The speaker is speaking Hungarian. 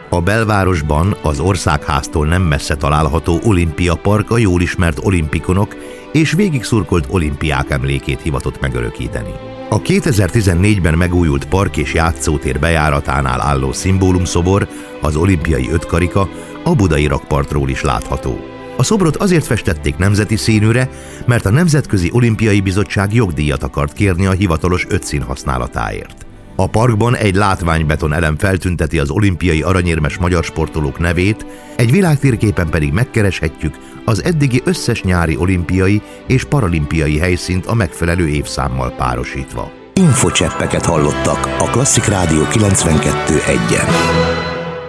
A belvárosban az Országháztól nem messze található Olimpia Park a jól ismert olimpikonok és végigszurkolt olimpiák emlékét hivatott megörökíteni. A 2014-ben megújult park és játszótér bejáratánál álló szimbólumszobor, az olimpiai ötkarika a budai rakpartról is látható. A szobrot azért festették nemzeti színűre, mert a Nemzetközi Olimpiai Bizottság jogdíjat akart kérni a hivatalos ötszín használatáért. A parkban egy látványbeton elem feltünteti az olimpiai aranyérmes magyar sportolók nevét, egy világtérképen pedig megkereshetjük az eddigi összes nyári olimpiai és paralimpiai helyszínt a megfelelő évszámmal párosítva. Infocseppeket hallottak a Klasszik Rádió 92.1-en.